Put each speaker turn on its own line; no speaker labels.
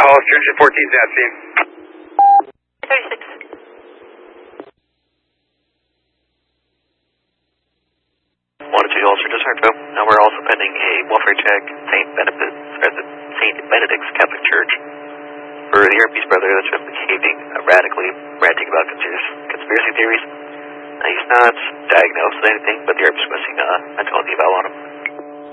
Hollister 14 is at scene.
36.
One to Hollister, just heard from. Now we're also pending a welfare check, St. Benedict's Catholic Church, for the Herpes brother that's been behaving erratically, ranting about conspiracy theories. He's not diagnosed with anything, but the herpes missing a mental eval on him.